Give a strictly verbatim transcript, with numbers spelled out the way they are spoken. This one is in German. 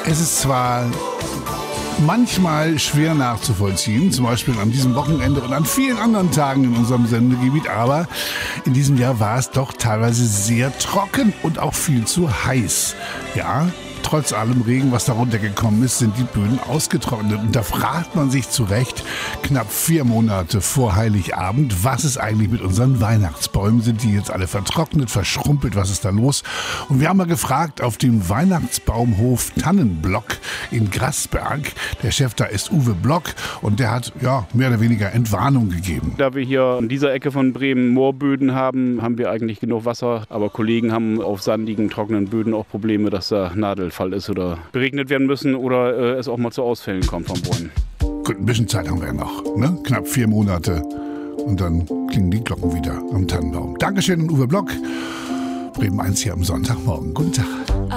Es ist zwar manchmal schwer nachzuvollziehen, zum Beispiel an diesem Wochenende und an vielen anderen Tagen in unserem Sendegebiet, aber in diesem Jahr war es doch teilweise sehr trocken und auch viel zu heiß. Ja, trotz allem Regen, was darunter gekommen ist, sind die Böden ausgetrocknet. Und da fragt man sich zu Recht, knapp vier Monate vor Heiligabend, was ist eigentlich mit unseren Weihnachtsbäumen? Sind die jetzt alle vertrocknet, verschrumpelt? Was ist da los? Und wir haben mal gefragt auf dem Weihnachtsbaumhof Tannenblock in Grassberg. Der Chef da ist Uwe Block und der hat ja mehr oder weniger Entwarnung gegeben. Da wir hier an dieser Ecke von Bremen Moorböden haben, haben wir eigentlich genug Wasser. Aber Kollegen haben auf sandigen, trockenen Böden auch Probleme, dass da Nadelfall ist oder beregnet werden müssen oder äh, es auch mal zu Ausfällen kommt vom Brunnen. Gut, ein bisschen Zeit haben wir ja noch, ne? Knapp vier Monate und dann klingen die Glocken wieder am Tannenbaum. Dankeschön an Uwe Block. Bremen eins hier am Sonntagmorgen. Guten Tag.